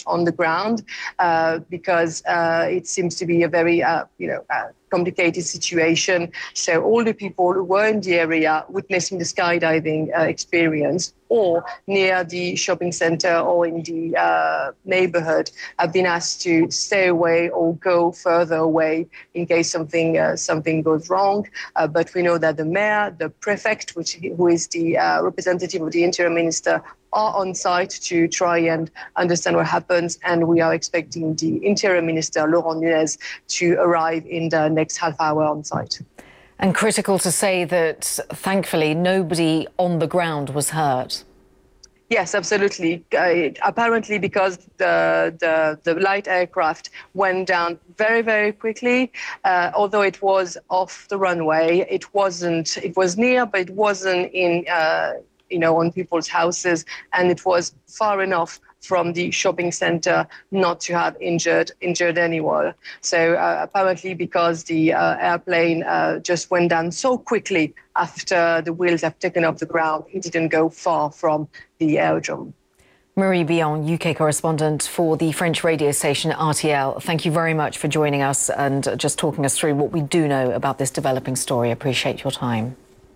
on the ground because it seems to be a very, complicated situation. So all the people who were in the area witnessing the skydiving experience or near the shopping center or in the neighborhood have been asked to stay away or go further away in case something goes wrong. But we know that the mayor, the prefect, who is the representative of the interim minister, are on site to try and understand what happens, and we are expecting the interim minister, Laurent Nunez, to arrive in the next half hour on site. And critical to say that, thankfully, nobody on the ground was hurt. Yes, absolutely. Apparently, because the light aircraft went down very, very quickly, although it was off the runway, it was near, but it wasn't in, on people's houses, and it was far enough from the shopping center not to have injured anyone. So apparently, because the airplane just went down so quickly after the wheels have taken off the ground, it didn't go far from the aerodrome. Marie Billon, UK correspondent for the French radio station RTL. Thank you very much for joining us and just talking us through what we do know about this developing story. Appreciate your time.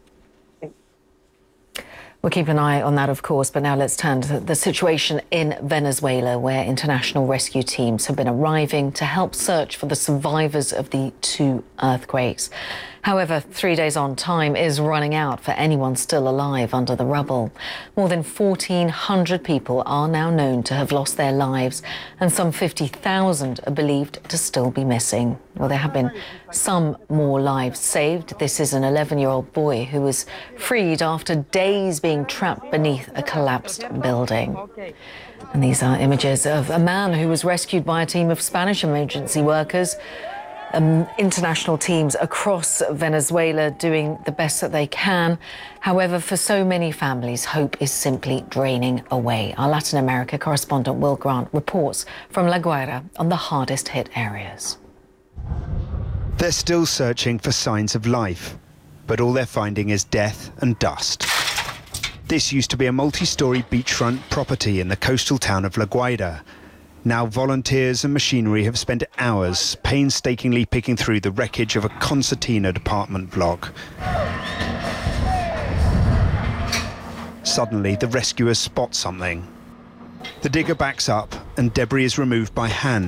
We'll keep an eye on that, of course, but now let's turn to the situation in Venezuela, where international rescue teams have been arriving to help search for the survivors of the two earthquakes. However, 3 days on, time is running out for anyone still alive under the rubble. More than 1,400 people are now known to have lost their lives, and some 50,000 are believed to still be missing. Well, there have been some more lives saved. This is an 11-year-old boy who was freed after days being trapped beneath a collapsed building. And these are images of a man who was rescued by a team of Spanish emergency workers. International teams across Venezuela doing the best that they can. However, for so many families, hope is simply draining away. Our Latin America correspondent Will Grant reports from La Guaira on the hardest hit areas. They're still searching for signs of life, but all they're finding is death and dust. This used to be a multi-storey beachfront property in the coastal town of La Guaira. Now volunteers and machinery have spent hours painstakingly picking through the wreckage of a concertina apartment block. Suddenly, the rescuers spot something. The digger backs up and debris is removed by hand.